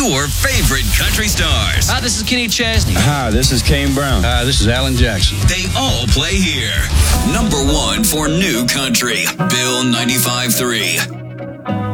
your favorite country stars. Hi, this is Kenny Chesney. Hi, this is Kane Brown. Hi, this is Alan Jackson. They all play here. Number one for new country, Bill 95.3.